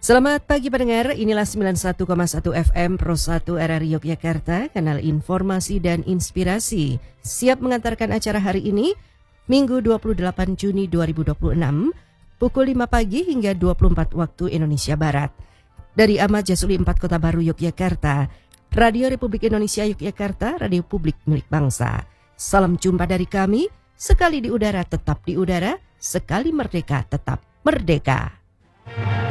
Selamat pagi pendengar, inilah 91,1 FM Pro 1 RRI Yogyakarta, kanal informasi dan inspirasi. Siap mengantarkan acara hari ini, Minggu 28 Juni 2026, pukul 5 pagi hingga 24 waktu Indonesia Barat. Dari Ahmad Jasuli 4 Kota Baru Yogyakarta, Radio Republik Indonesia Yogyakarta, radio publik milik bangsa. Salam jumpa dari kami, sekali di udara tetap di udara, sekali merdeka tetap merdeka.